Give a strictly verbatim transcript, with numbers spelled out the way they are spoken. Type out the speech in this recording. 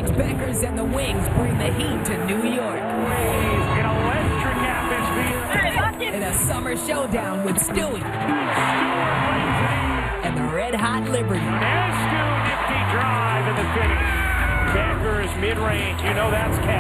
Beckers and the Wings bring the heat to New York. In a Western atmosphere. In a summer showdown with Stewie and the Red Hot Liberty. There's Stu, nifty drive in the finish. Beckers mid-range, you know that's catch.